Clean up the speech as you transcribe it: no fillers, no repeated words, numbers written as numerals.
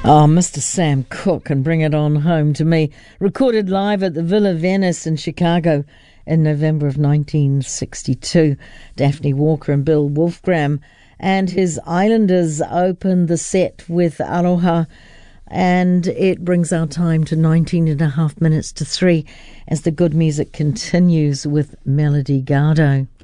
Oh, Mr. Sam Cooke and Bring It On Home to Me. Recorded live at the Villa Venice in Chicago in November of 1962. Daphne Walker and Bill Wolfgram and his Islanders opened the set with Aloha, and it brings our time to 19 and a half minutes to 3 as the good music continues with Melody Gardot.